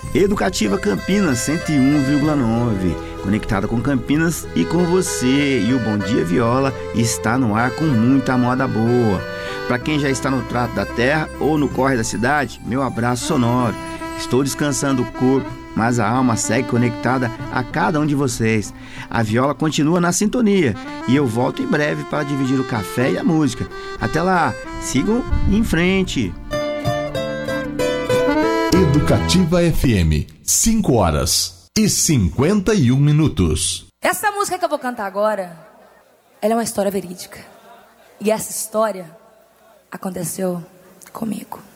Educativa Campinas 101,9, conectada com Campinas e com você. E o Bom Dia Viola está no ar com muita moda boa. Para quem já está no trato da terra ou no corre da cidade, meu abraço sonoro. Estou descansando o corpo, mas a alma segue conectada a cada um de vocês. A viola continua na sintonia e eu volto em breve para dividir o café e a música. Até lá, sigam em frente. Educativa FM, 5h51. Essa música que eu vou cantar agora, ela é uma história verídica. E essa história aconteceu comigo.